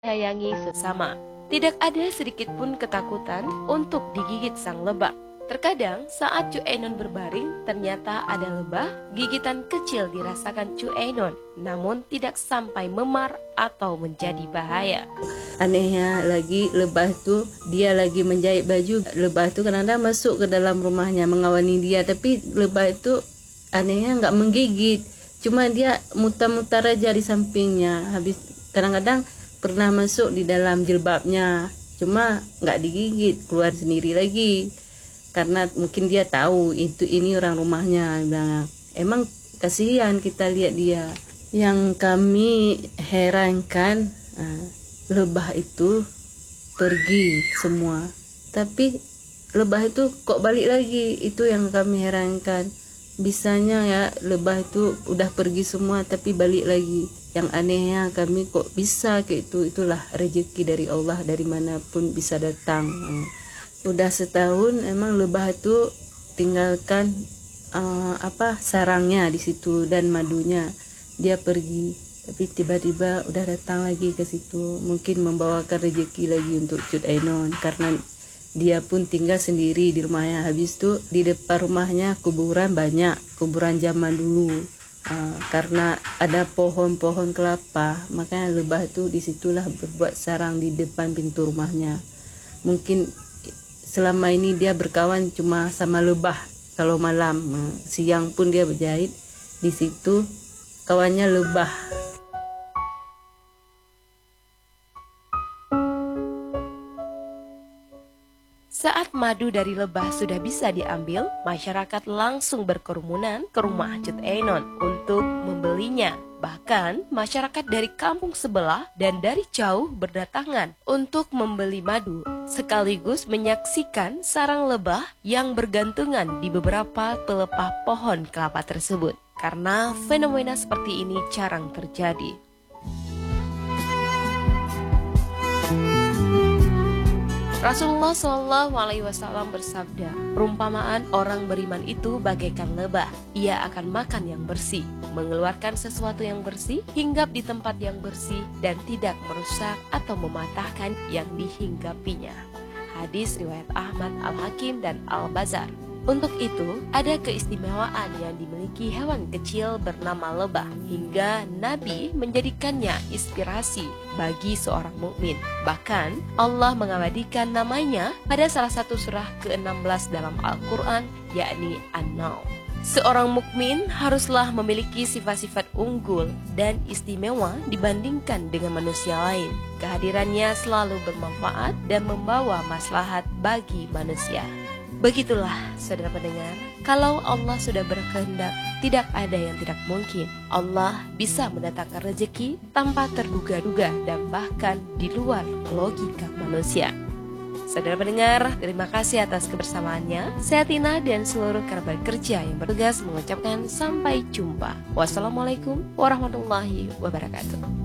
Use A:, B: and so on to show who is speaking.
A: menyayangi sesama. Tidak ada sedikit pun ketakutan untuk digigit sang lebah. Terkadang saat Cu Enon berbaring, ternyata ada lebah, gigitan kecil dirasakan Cu Enon, namun tidak sampai memar atau menjadi bahaya.
B: Anehnya lagi, lebah itu dia lagi menjahit baju, lebah itu kadang-kadang masuk ke dalam rumahnya mengawani dia, tapi lebah itu anehnya nggak menggigit, cuma dia mutar-mutar aja di sampingnya. Habis kadang-kadang pernah masuk di dalam jilbabnya, cuma nggak digigit, keluar sendiri lagi karena mungkin dia tahu ini orang rumahnya. Bilang, emang kasihan kita lihat dia. Yang kami herankan, lebah itu pergi semua, tapi lebah itu kok balik lagi, itu yang kami herankan. Bisanya ya lebah itu udah pergi semua tapi balik lagi. Yang anehnya kami kok bisa kayak itu. Itulah rezeki dari Allah, dari manapun bisa datang. Udah setahun emang lebah itu tinggalkan sarangnya di situ dan madunya, dia pergi. Tapi tiba-tiba udah datang lagi ke situ, mungkin membawakan rezeki lagi untuk Cut Ainon, karena dia pun tinggal sendiri di rumahnya. Habis itu di depan rumahnya kuburan banyak, kuburan zaman dulu. Karena ada pohon-pohon kelapa, makanya lebah itu disitulah berbuat sarang di depan pintu rumahnya. Mungkin selama ini dia berkawan cuma sama lebah kalau malam, siang pun dia berjahit di situ, kawannya lebah.
A: Saat madu dari lebah sudah bisa diambil, masyarakat langsung berkerumunan ke rumah Cut Enon untuk membelinya. Bahkan masyarakat dari kampung sebelah dan dari jauh berdatangan untuk membeli madu, sekaligus menyaksikan sarang lebah yang bergantungan di beberapa pelepah pohon kelapa tersebut. Karena fenomena seperti ini jarang terjadi. Rasulullah SAW bersabda, perumpamaan orang beriman itu bagaikan lebah. Ia akan makan yang bersih, mengeluarkan sesuatu yang bersih, hinggap di tempat yang bersih, dan tidak merusak atau mematahkan yang dihinggapinya. Hadis riwayat Ahmad, Al-Hakim, dan Al-Bazar. Untuk itu, ada keistimewaan yang dimiliki hewan kecil bernama lebah, hingga Nabi menjadikannya inspirasi bagi seorang mukmin. Bahkan, Allah mengabadikan namanya pada salah satu surah ke-16 dalam Al-Quran, yakni An-Nahl. Seorang mukmin haruslah memiliki sifat-sifat unggul dan istimewa dibandingkan dengan manusia lain. Kehadirannya selalu bermanfaat dan membawa maslahat bagi manusia. Begitulah saudara pendengar, kalau Allah sudah berkehendak, tidak ada yang tidak mungkin. Allah bisa mendatangkan rezeki tanpa terduga-duga dan bahkan di luar logika manusia. Saudara pendengar, terima kasih atas kebersamaannya. Saya Tina dan seluruh kerabat kerja yang bertugas mengucapkan sampai jumpa. Wassalamualaikum warahmatullahi wabarakatuh.